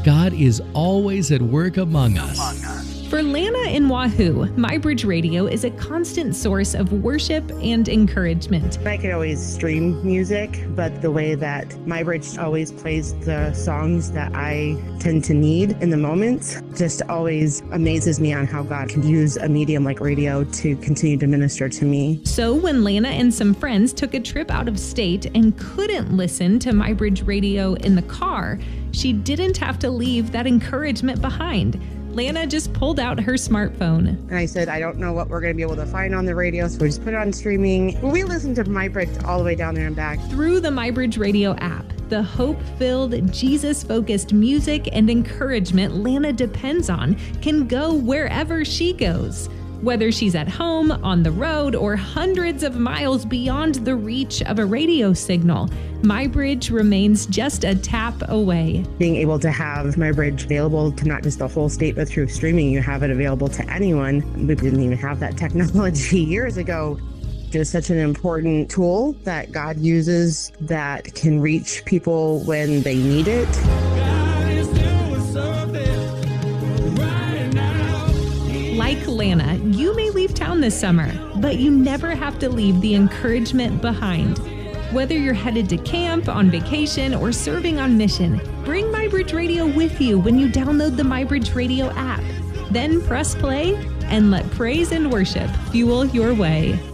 God is always at work among us. For Lana in Wahoo, MyBridge Radio is a constant source of worship and encouragement. I could always stream music, but the way that MyBridge always plays the songs that I tend to need in the moment just always amazes me on how God can use a medium like radio to continue to minister to me. So when Lana and some friends took a trip out of state and couldn't listen to MyBridge Radio in the car, she didn't have to leave that encouragement behind. Lana just pulled out her smartphone. And I said, I don't know what we're going to be able to find on the radio, so we just put it on streaming. We listened to MyBridge all the way down there and back. Through the MyBridge Radio app, the hope-filled, Jesus-focused music and encouragement Lana depends on can go wherever she goes. Whether she's at home, on the road, or hundreds of miles beyond the reach of a radio signal, MyBridge remains just a tap away. Being able to have MyBridge available to not just the whole state, but through streaming, you have it available to anyone. We didn't even have that technology years ago. It's such an important tool that God uses that can reach people when they need it. Like Lana, you may leave town this summer, but you never have to leave the encouragement behind. Whether you're headed to camp, on vacation, or serving on mission, bring MyBridge Radio with you when you download the MyBridge Radio app. Then press play and let praise and worship fuel your way.